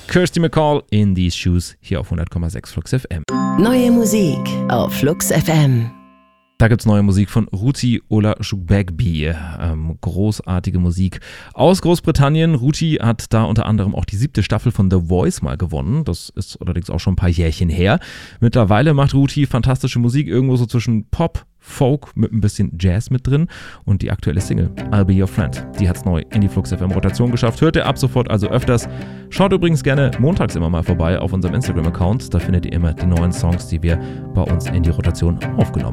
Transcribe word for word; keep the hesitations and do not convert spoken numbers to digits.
Kirsty MacColl, In These Shoes, hier auf hundert Komma sechs Flux F M. Neue Musik auf Flux F M. Da gibt's neue Musik von Ruti Olajuwon. Ähm, großartige Musik aus Großbritannien. Ruti hat da unter anderem auch die siebte Staffel von The Voice mal gewonnen. Das ist allerdings auch schon ein paar Jährchen her. Mittlerweile macht Ruti fantastische Musik, irgendwo so zwischen Pop, Folk mit ein bisschen Jazz mit drin. Und die aktuelle Single, I'll Be Your Friend, die hat's neu in die Flux F M Rotation geschafft. Hört ihr ab sofort also öfters. Schaut übrigens gerne montags immer mal vorbei auf unserem Instagram-Account. Da findet ihr immer die neuen Songs, die wir bei uns in die Rotation aufgenommen haben.